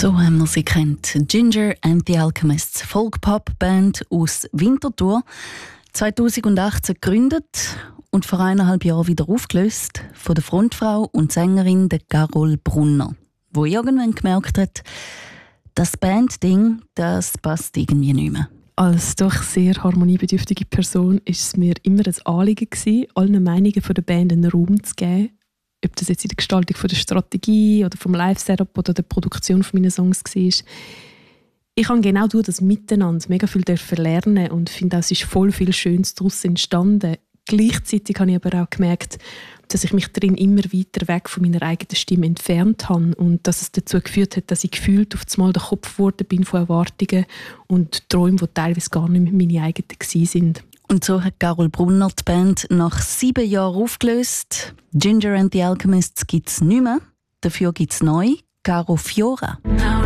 So haben wir sie kennt. Ginger and the Alchemists, Folk-Pop-Band aus Winterthur. 2018 gegründet und vor 1,5 Jahren wieder aufgelöst von der Frontfrau und Sängerin der Carol Brunner, wo irgendwann gemerkt hat, das Bandding, das passt irgendwie nicht mehr. Als doch sehr harmoniebedürftige Person war es mir immer ein Anliegen gewesen, allen Meinungen von der Band einen Raum zu geben. Ob das jetzt in der Gestaltung von der Strategie oder vom Live-Setup oder der Produktion meiner Songs war. Ich habe genau durch das Miteinander mega viel lernen und finde, es ist voll viel Schönes daraus entstanden. Gleichzeitig habe ich aber auch gemerkt, dass ich mich darin immer weiter weg von meiner eigenen Stimme entfernt habe und dass es dazu geführt hat, dass ich gefühlt auf einmal der Kopf geworden bin von Erwartungen und Träumen, die teilweise gar nicht mehr meine eigenen waren. Und so hat Carol Brunner die Band nach 7 Jahren aufgelöst. Ginger and the Alchemists gibt es nicht mehr. Dafür gibt es neu Caro Fiora.